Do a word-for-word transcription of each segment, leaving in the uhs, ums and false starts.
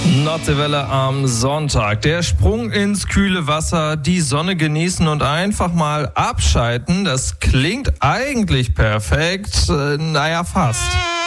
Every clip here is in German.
Nordseewelle am Sonntag. Der Sprung ins kühle Wasser, die Sonne genießen und einfach mal abschalten. Das klingt eigentlich perfekt. Äh, naja, fast.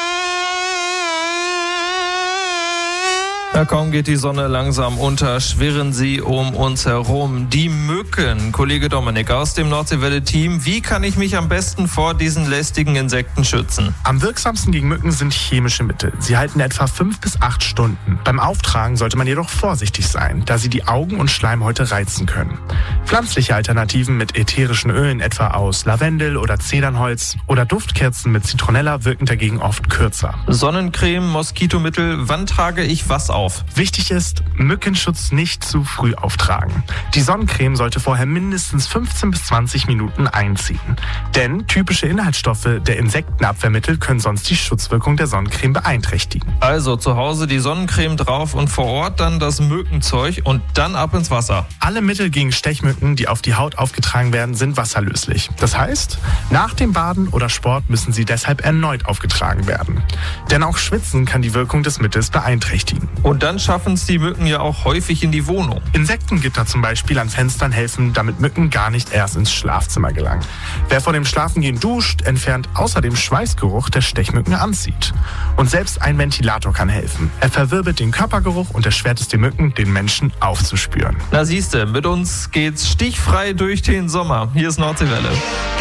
Ja, kaum geht die Sonne langsam unter, schwirren sie um uns herum. Die Mücken. Kollege Dominik aus dem Nordseewelle-Team. Wie kann ich mich am besten vor diesen lästigen Insekten schützen? Am wirksamsten gegen Mücken sind chemische Mittel. Sie halten etwa fünf bis acht Stunden. Beim Auftragen sollte man jedoch vorsichtig sein, da sie die Augen und Schleimhäute reizen können. Pflanzliche Alternativen mit ätherischen Ölen, etwa aus Lavendel oder Zedernholz, oder Duftkerzen mit Zitronella wirken dagegen oft kürzer. Sonnencreme, Moskitomittel, wann trage ich was auf? Wichtig ist, Mückenschutz nicht zu früh auftragen. Die Sonnencreme sollte vorher mindestens fünfzehn bis zwanzig Minuten einziehen. Denn typische Inhaltsstoffe der Insektenabwehrmittel können sonst die Schutzwirkung der Sonnencreme beeinträchtigen. Also zu Hause die Sonnencreme drauf und vor Ort dann das Mückenzeug und dann ab ins Wasser. Alle Mittel gegen Stechmücken, die auf die Haut aufgetragen werden, sind wasserlöslich. Das heißt, nach dem Baden oder Sport müssen sie deshalb erneut aufgetragen werden. Denn auch Schwitzen kann die Wirkung des Mittels beeinträchtigen. Und dann schaffen es die Mücken ja auch häufig in die Wohnung. Insektengitter zum Beispiel an Fenstern helfen, damit Mücken gar nicht erst ins Schlafzimmer gelangen. Wer vor dem Schlafengehen duscht, entfernt außerdem Schweißgeruch, der Stechmücken anzieht. Und selbst ein Ventilator kann helfen. Er verwirbelt den Körpergeruch und erschwert es den Mücken, den Menschen aufzuspüren. Na siehste, mit uns geht's stichfrei durch den Sommer. Hier ist Nordseewelle.